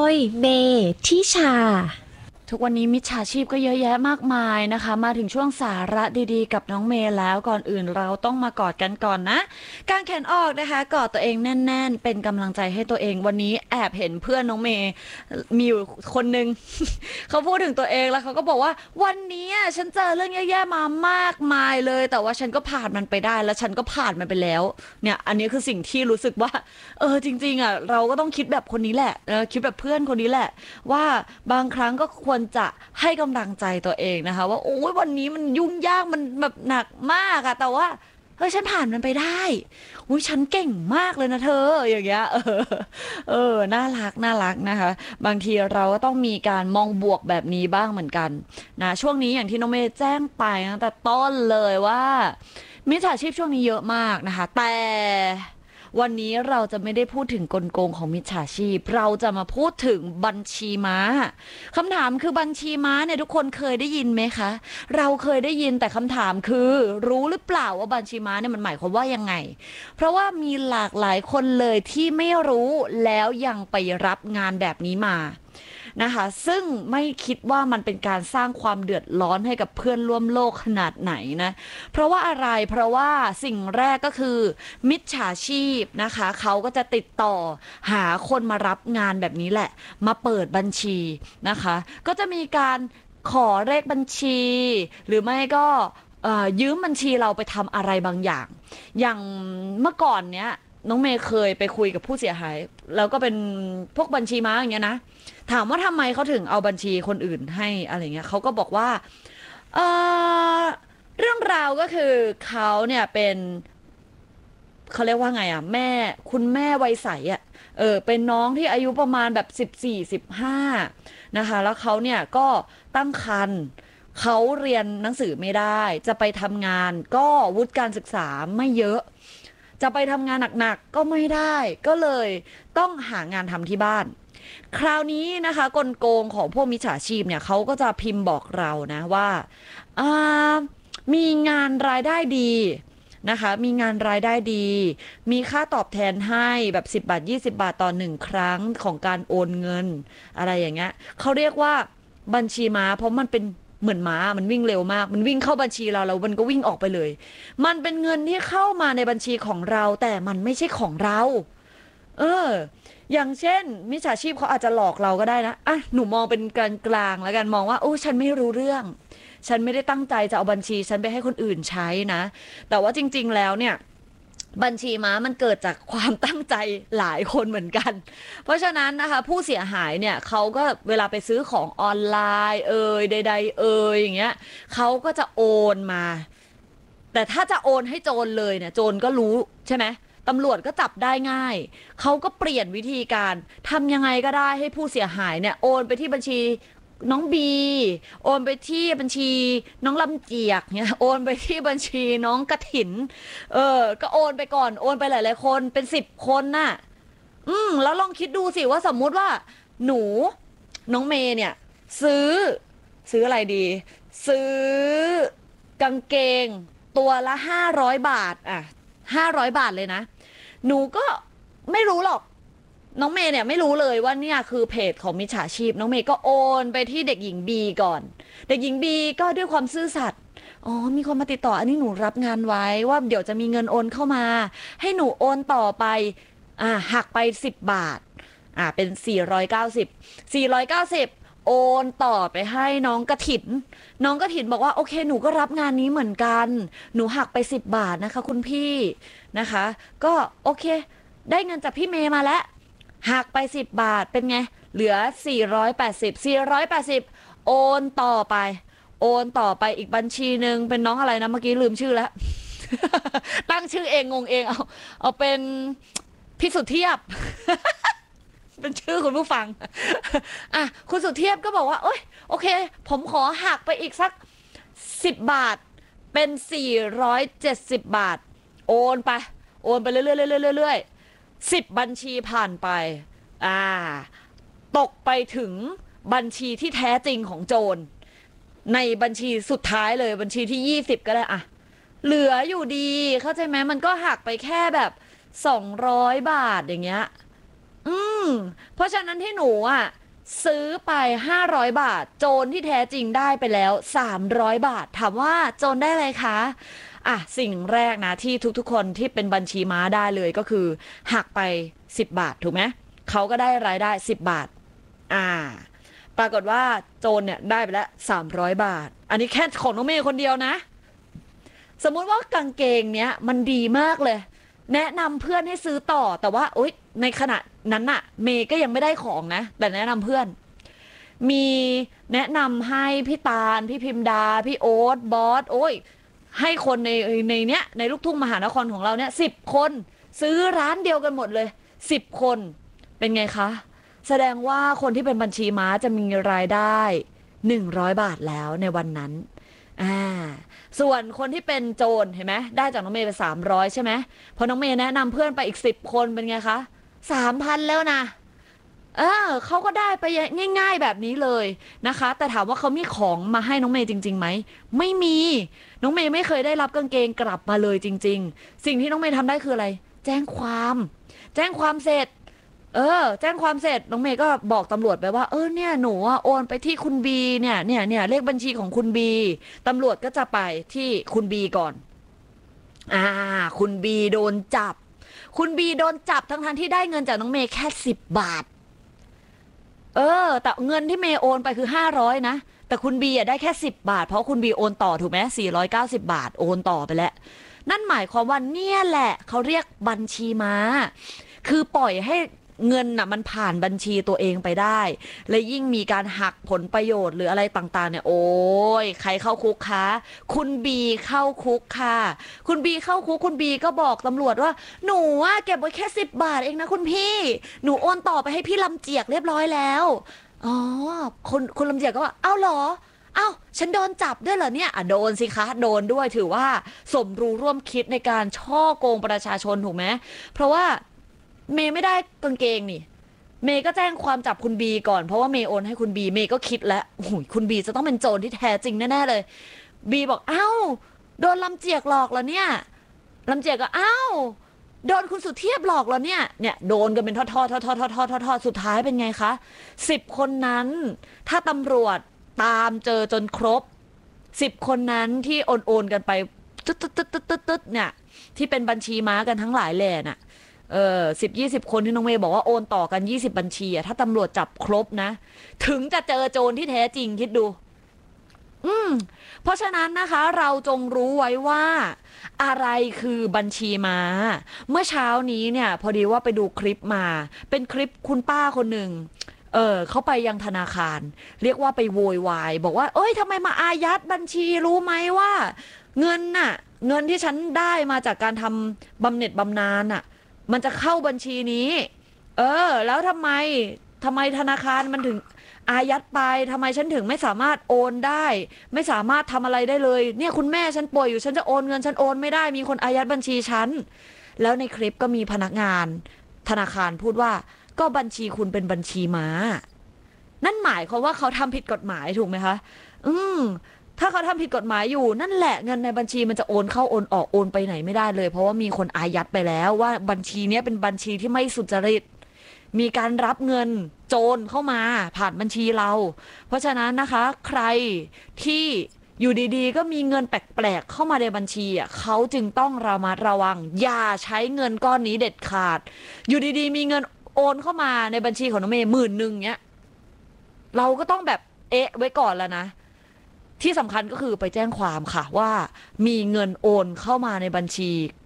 ยเมทิชาทุกวันนี้มิจฉาชีพก็เยอะแยะมากมายนะคะมาถึงช่วงสาระดีๆกับน้องเมย์แล้วก่อนอื่นเราต้องมากอดกันก่อนนะการแขนออกนะคะกอดตัวเองแน่นๆเป็นกำลังใจให้ตัวเองวันนี้แอบเห็นเพื่อนน้องเมย์มีอยู่คนนึงเขาพูดถึงตัวเองแล้วเขาก็บอกว่าวันนี้ฉันเจอเรื่องแย่ๆมามากมายเลยแต่ว่าฉันก็ผ่านมันไปได้แล้วฉันก็ผ่านมันไปแล้วเนี่ยอันนี้คือสิ่งที่รู้สึกว่าจริงๆเราก็ต้องคิดแบบคนนี้แหละคิดแบบเพื่อนคนนี้แหละว่าบางครั้งก็ควรจะให้กำลังใจตัวเองนะคะว่าโอ้ยวันนี้มันยุ่งยากมันแบบหนักมากอะแต่ว่าเฮ้ยฉันผ่านมันไปได้อุ้ยฉันเก่งมากเลยนะเธออย่างเงี้ยน่ารักน่ารักนะคะบางทีเราก็ต้องมีการมองบวกแบบนี้บ้างเหมือนกันนะช่วงนี้อย่างที่น้องเมย์แจ้งไปตั้งแต่ต้นเลยว่ามิจฉาชีพช่วงนี้เยอะมากนะคะแต่วันนี้เราจะไม่ได้พูดถึงกลโกงของมิจฉาชีพเราจะมาพูดถึงบัญชีม้าคำถามคือบัญชีม้าเนี่ยทุกคนเคยได้ยินไหมคะเราเคยได้ยินแต่คำถามคือรู้หรือเปล่าว่าบัญชีม้าเนี่ยมันหมายความว่ายังไงเพราะว่ามีหลากหลายคนเลยที่ไม่รู้แล้วยังไปรับงานแบบนี้มานะคะซึ่งไม่คิดว่ามันเป็นการสร้างความเดือดร้อนให้กับเพื่อนร่วมโลกขนาดไหนนะเพราะว่าอะไรเพราะว่าสิ่งแรกก็คือมิจฉาชีพนะคะเขาก็จะติดต่อหาคนมารับงานแบบนี้แหละมาเปิดบัญชีนะคะก็จะมีการขอเลขบัญชีหรือไม่ก็ยืมบัญชีเราไปทำอะไรบางอย่างอย่างเมื่อก่อนเนี้ยน้องเมย์เคยไปคุยกับผู้เสียหายแล้วก็เป็นพวกบัญชีม้าอย่างเงี้ยนะ ถามว่าทำไมเขาถึงเอาบัญชีคนอื่นให้อะไรเงี้ยเขาก็บอกว่าเออเรื่องราวก็คือเขาเนี่ยเป็นเขาเรียกว่าไงอ่ะแม่คุณแม่วัยใสอ่ะเป็นน้องที่อายุประมาณแบบ14-15นะคะแล้วเขาเนี่ยก็ตั้งครรภ์เขาเรียนหนังสือไม่ได้จะไปทำงานก็วุฒิการศึกษาไม่เยอะจะไปทำงานหนักๆก็ไม่ได้ก็เลยต้องหางานทำที่บ้าน คราวนี้นะคะกลโกงของพวกมิจฉาชีพเนี่ยเขาก็จะพิมพ์บอกเรานะว่าอ่ามีงานรายได้ดีนะคะมีงานรายได้ดีมีค่าตอบแทนให้แบบ10 บาท20 บาทต่อ1 ครั้งของการโอนเงินอะไรอย่างเงี้ยเขาเรียกว่าบัญชีม้าเพราะมันเป็นเหมือนม้ามันวิ่งเร็วมากมันวิ่งเข้าบัญชีเราแล้วมันก็วิ่งออกไปเลยมันเป็นเงินที่เข้ามาในบัญชีของเราแต่มันไม่ใช่ของเราเออ อย่างเช่นมิจฉาชีพเขาอาจจะหลอกเราก็ได้นะอ่ะหนูมองเป็นกลางๆแล้วกันมองว่าโอ้ฉันไม่รู้เรื่องฉันไม่ได้ตั้งใจจะเอาบัญชีฉันไปให้คนอื่นใช้นะแต่ว่าจริงๆแล้วเนี่ยบัญชีม้ามันเกิดจากความตั้งใจหลายคนเหมือนกันเพราะฉะนั้นนะคะผู้เสียหายเนี่ยเขาก็เวลาไปซื้อของออนไลน์ใดๆอย่างเงี้ยเขาก็จะโอนมาแต่ถ้าจะโอนให้โจรเลยเนี่ยโจรก็รู้ใช่ไหม ตำรวจก็จับได้ง่าย เขาก็เปลี่ยนวิธีการทำยังไงก็ได้ให้ผู้เสียหายเนี่ยโอนไปที่บัญชีน้องบีโอนไปที่บัญชีน้องลำเจียกเนี่ยโอนไปที่บัญชีน้องกระถินก็โอนไปก่อนโอนไปหลายๆคนเป็น10 คนน่ะแล้วลองคิดดูสิว่าสมมุติว่าหนูน้องเมย์เนี่ยซื้อซื้ออะไรดีซื้อกางเกงตัวละ500 บาท500 บาทเลยนะหนูก็ไม่รู้หรอกน้องเมย์เนี่ยไม่รู้เลยว่าเนี่ยคือเพจของมิจฉาชีพน้องเมย์ก็โอนไปที่เด็กหญิงบีก่อนเด็กหญิงบีก็ด้วยความซื่อสัตย์อ๋อมีคนมาติดต่ออันนี้หนูรับงานไว้ว่าเดี๋ยวจะมีเงินโอนเข้ามาให้หนูโอนต่อไปหักไป10 บาทเป็น490โอนต่อไปให้น้องกระถินน้องกระถินบอกว่าโอเคหนูก็รับงานนี้เหมือนกันหนูหักไป10 บาทนะคะคุณพี่นะคะก็โอเคได้เงินจากพี่เมย์มาแล้วหักไป10 บาทเป็นไงเหลือ480โอนต่อไปโอนต่อไปอีกบัญชีหนึ่งเป็นน้องอะไรนะเมื่อกี้ลืมชื่อแล้วตั้งชื่อเองงงเองเอาเป็นพี่สุเทียบ เป็นชื่อคุณผู้ฟังคุณสุเทพก็บอกว่าเอ้ยโอเคผมขอหักไปอีกสัก10 บาทเป็น470 บาทโอนไปโอนไปเรื่อยๆเรื่อยๆ10 บัญชีผ่านไปอ่าตกไปถึงบัญชีที่แท้จริงของโจรในบัญชีสุดท้ายเลยบัญชีที่20ก็ได้เหลืออยู่ดีเข้าใจไหมมันก็หักไปแค่แบบ200 บาทอย่างเงี้ยอืมเพราะฉะนั้นที่หนูซื้อไป500 บาทโจรที่แท้จริงได้ไปแล้ว300 บาทถามว่าโจรได้อะไรคะสิ่งแรกนะที่ทุกๆคนที่เป็นบัญชีม้าได้เลยก็คือหักไป10 บาทถูกไหมเขาก็ได้รายได้10 บาทอ่าปรากฏว่าโจรเนี่ยได้ไปแล้ว300 บาทอันนี้แค่ของน้องเมย์คนเดียวนะสมมุติว่ากางเกงเนี้ยมันดีมากเลยแนะนำเพื่อนให้ซื้อต่อแต่ว่าโอ๊ยในขณะนั้นน่ะเมย์ก็ยังไม่ได้ของนะแต่แนะนำเพื่อนมีแนะนำให้พี่ตาลพี่พิมดาพี่โอ๊ตบอสโอ้ยให้คนในเนี้ยในลูกทุ่งมหานครของเราเนี่ย10 คนซื้อร้านเดียวกันหมดเลย10 คนเป็นไงคะแสดงว่าคนที่เป็นบัญชีม้าจะมีรายได้100 บาทแล้วในวันนั้นอ่าส่วนคนที่เป็นโจรเห็นไหมได้จากน้องเมย์ไป300ใช่ไหมพอน้องเมย์แนะนำเพื่อนไปอีก10 คนเป็นไงคะ3,000แล้วนะเขาก็ได้ไปง่ายๆแบบนี้เลยนะคะแต่ถามว่าเขามีของมาให้น้องเมย์จริงๆไหมไม่มีน้องเมย์ไม่เคยได้รับกางเกงกลับมาเลยจริงๆสิ่งที่น้องเมย์ทำได้คืออะไรแจ้งความเสร็จแจ้งความเสร็จน้องเมย์ก็บอกตำรวจไปว่าเนี่ยหนูโอนไปที่คุณบีเนี่ยเลขบัญชีของคุณบีตำรวจก็จะไปที่คุณบีก่อนคุณบีโดนจับคุณบีโดนจับทั้งที่ได้เงินจากน้องเมย์แค่10 บาทแต่เงินที่เมย์โอนไปคือ500นะแต่คุณบีได้แค่10 บาทเพราะคุณบีโอนต่อถูกไหม490 บาทโอนต่อไปแล้วนั่นหมายความว่าเนี่ยแหละเขาเรียกบัญชีม้าคือปล่อยให้เงินมันผ่านบัญชีตัวเองไปได้และยิ่งมีการหักผลประโยชน์หรืออะไรต่างๆเนี่ยโอ้ยใครเข้าคุกคะคุณบีเข้าคุกค่ะคุณบีเข้าคุกคุณบีก็บอกตำรวจว่าหนูเก็บไว้แค่10 บาทเองนะคุณพี่หนูโอนต่อไปให้พี่ลำเจียกเรียบร้อยแล้วอ๋อคุณลำเจียกก็ว่าเอ้าเหรอเอ้าฉันโดนจับด้วยเหรอเนี่ยโดนสิคะโดนด้วยถือว่าสมรู้ร่วมคิดในการช่อโกงประชาชนถูกไหมเพราะว่าเมย์ไม่ได้กางเกงนี่เมย์ก็แจ้งความจับคุณบีก่อนเพราะว่าเมย์โอนให้คุณบีเมย์ก็คิดแล้วโอ้ยคุณบีจะต้องเป็นโจรที่แท้จริงแน่ๆเลยบีบอกเอ้าโดนลำเจียกหลอกแล้วเนี่ยลำเจียกก็เอ้าโดนคุณสุเทพหลอกแล้วเนี่ยโดนกันเป็นทอดๆสุดท้ายเป็นไงคะ10 คนนั้นถ้าตำรวจตามเจอจนครบ10 คนนั้นที่โอนกันไปตึ๊ดเนี่ยที่เป็นบัญชีม้ากันทั้งหลายแหล่น่ะ10-20 คนที่น้องเมย์บอกว่าโอนต่อกัน20 บัญชีถ้าตำรวจจับครบนะถึงจะเจอโจรที่แท้จริงคิดดูเพราะฉะนั้นนะคะเราจงรู้ไว้ว่าอะไรคือบัญชีม้าเมื่อเช้านี้เนี่ยพอดีว่าไปดูคลิปมาเป็นคลิปคุณป้าคนหนึ่งเขาไปยังธนาคารเรียกว่าไปโวยวายบอกว่าเอ้ยทำไมมาอายัดบัญชีรู้ไหมว่าเงินที่ฉันได้มาจากการทำบำเหน็จบำนาญมันจะเข้าบัญชีนี้แล้วทำไมธนาคารมันถึงอายัดไปทำไมฉันถึงไม่สามารถโอนได้ไม่สามารถทำอะไรได้เลยเนี่ยคุณแม่ฉันป่วยอยู่ฉันจะโอนเงินฉันโอนไม่ได้มีคนอายัดบัญชีฉันแล้วในคลิปก็มีพนักงานธนาคารพูดว่าก็บัญชีคุณเป็นบัญชีม้านั่นหมายความว่าเขาทำผิดกฎหมายถูกไหมคะถ้าเขาทำผิดกฎหมายอยู่นั่นแหละเงินในบัญชีมันจะโอนเข้าโอนออกโอนไปไหนไม่ได้เลยเพราะว่ามีคนอายัดไปแล้วว่าบัญชีนี้เป็นบัญชีที่ไม่สุจริตมีการรับเงินโจรเข้ามาผ่านบัญชีเราเพราะฉะนั้นนะคะใครที่อยู่ดีๆก็มีเงินแปลกๆเข้ามาในบัญชีเขาจึงต้องระมัดระวังอย่าใช้เงินก้อนนี้เด็ดขาดอยู่ดีๆมีเงินโอนเข้ามาในบัญชีของน้องเมย์10,000เนี้ยเราก็ต้องแบบไว้ก่อนแล้วนะที่สำคัญก็คือไปแจ้งความค่ะว่ามีเงินโอนเข้ามาในบัญชี